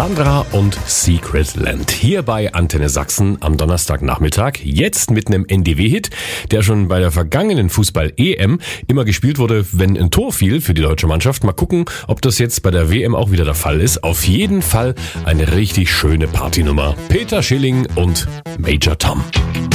Sandra und Secret Land. Hier bei Antenne Sachsen am Donnerstagnachmittag. Jetzt mit einem NDW-Hit, der schon bei der vergangenen Fußball-EM immer gespielt wurde, wenn ein Tor fiel für die deutsche Mannschaft. Mal gucken, ob das jetzt bei der WM auch wieder der Fall ist. Auf jeden Fall eine richtig schöne Partynummer. Peter Schilling und Major Tom.